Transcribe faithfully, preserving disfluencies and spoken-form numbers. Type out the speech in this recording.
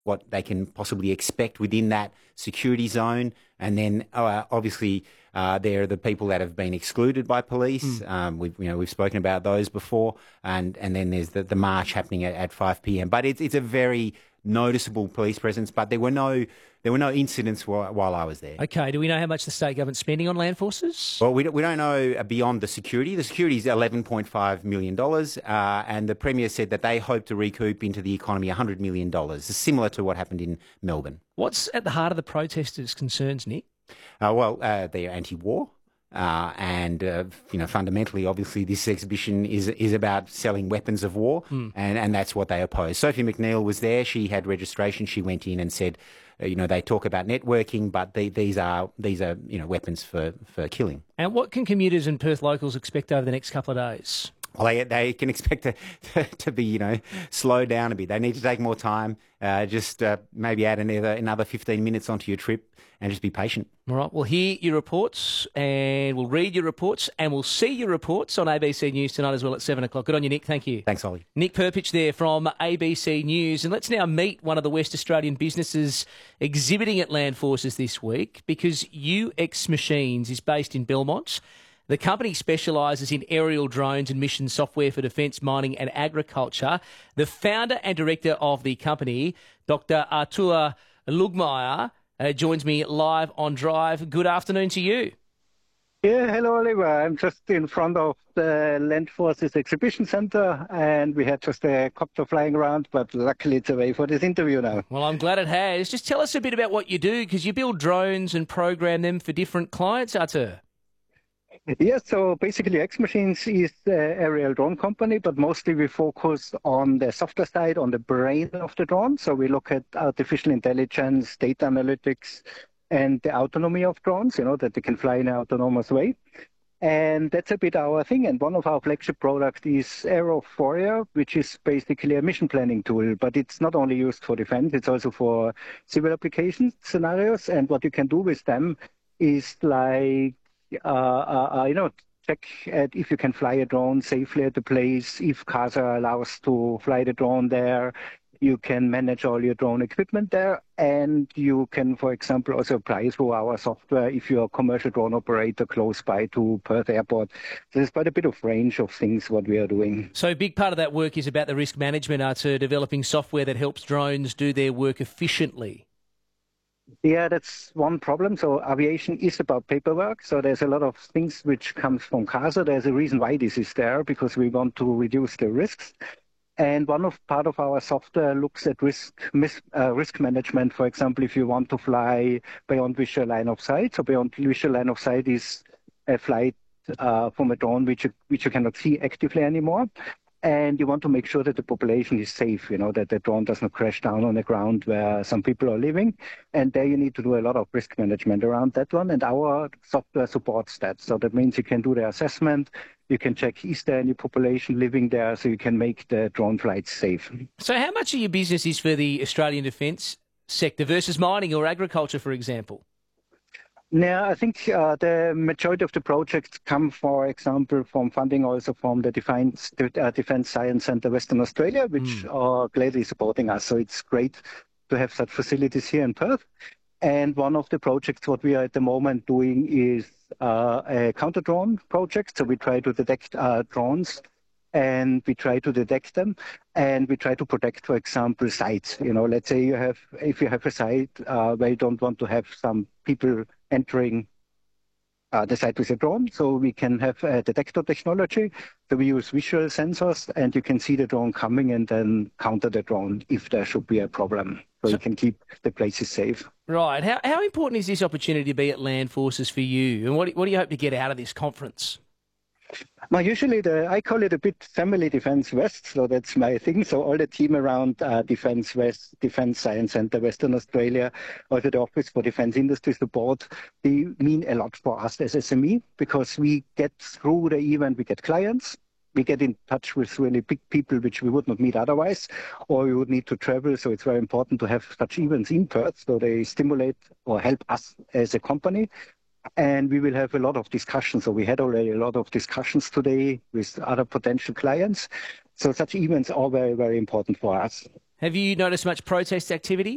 what they can possibly expect within that security zone. And then uh, obviously uh, there are the people that have been excluded by police. Mm. Um, we've you know we've spoken about those before. And and then there's the, the march happening at, at five p.m. But it's it's a very noticeable police presence. But there were no there were no incidents while, while I was there. Okay. Do we know how much the state government's spending on land forces? Well, we don't, we don't know beyond the security. The security is eleven point five million dollars, uh, and the Premier said that they hope to recoup into the economy one hundred million dollars, similar to what happened in Melbourne. What's at the heart of the protesters' concerns, Nick? Uh, well, uh, they're anti-war. Uh, and, uh, you know, fundamentally, obviously, this exhibition is is about selling weapons of war, mm. and, and that's what they oppose. Sophie McNeil was there. She had registration. She went in and said, uh, you know, they talk about networking, but they, these are, these are, you know, weapons for, for killing. And what can commuters and Perth locals expect over the next couple of days? Well, they, they can expect to, to, to be, you know, slow down a bit. They need to take more time, uh, just uh, maybe add another, another fifteen minutes onto your trip and just be patient. All right, we'll hear your reports and we'll read your reports and we'll see your reports on A B C News tonight as well at seven o'clock. Good on you, Nick. Thank you. Thanks, Ollie. Nick Perpich there from A B C News. And let's now meet one of the West Australian businesses exhibiting at Land Forces this week, because U X Machines is based in Belmont. The company specialises in aerial drones and mission software for defence, mining and agriculture. The founder and director of the company, Doctor Artur Lugmeyer, uh, joins me live on Drive. Good afternoon to you. Yeah, hello, Oliver. I'm just in front of the Land Forces Exhibition Centre, and we had just a copter flying around, but luckily it's away for this interview now. Well, I'm glad it has. Just tell us a bit about what you do, because you build drones and program them for different clients, Artur. Yes, so basically X Machines is an aerial drone company, but mostly we focus on the software side, on the brain of the drone. So we look at artificial intelligence, data analytics, and the autonomy of drones, you know, that they can fly in an autonomous way. And that's a bit our thing. And one of our flagship products is Aerophoria, which is basically a mission planning tool. But it's not only used for defense, it's also for civil application scenarios. And what you can do with them is like, Uh, uh, uh, you know, check at if you can fly a drone safely at the place, if CASA allows to fly the drone there. You can manage all your drone equipment there, and you can, for example, also apply through our software if you're a commercial drone operator close by to Perth Airport. So there's quite a bit of range of things what we are doing. So a big part of that work is about the risk management, Artur, developing software that helps drones do their work efficiently. Yeah, that's one problem. So aviation is about paperwork. So there's a lot of things which comes from CASA. There's a reason why this is there, because we want to reduce the risks. And one of part of our software looks at risk mis, uh, risk management. For example, if you want to fly beyond visual line of sight. So beyond visual line of sight is a flight uh, from a drone which you, which you cannot see actively anymore. And you want to make sure that the population is safe, you know, that the drone does not crash down on the ground where some people are living. And there you need to do a lot of risk management around that one. And our software supports that. So that means you can do the assessment. You can check, is there any population living there, so you can make the drone flights safe. So how much of your business is for the Australian defence sector versus mining or agriculture, for example? Yeah, I think uh, the majority of the projects come, for example, from funding also from the Defence, uh, Defence Science Centre Western Australia, which mm. are gladly supporting us. So it's great to have such facilities here in Perth. And one of the projects what we are at the moment doing is uh, a counter-drone project. So we try to detect uh, drones and we try to detect them, and we try to protect, for example, sites. You know, let's say you have, if you have a site uh, where you don't want to have some people entering uh, the site with a drone, so we can have a detector technology. So we use visual sensors, and you can see the drone coming and then counter the drone if there should be a problem. So, so you can keep the places safe. Right. How how important is this opportunity to be at Land Forces for you, and what what do you hope to get out of this conference? Well, usually the, I call it a bit family Defence West, so that's my thing. So all the team around uh, Defence West, Defence Science Centre, Western Australia, also the Office for Defence Industry Support, they mean a lot for us as S M E, because we get through the event, we get clients, we get in touch with really big people which we would not meet otherwise, or we would need to travel. So it's very important to have such events in Perth, so they stimulate or help us as a company. And we will have a lot of discussions. So we had already a lot of discussions today with other potential clients. So such events are very, very important for us. Have you noticed much protest activity?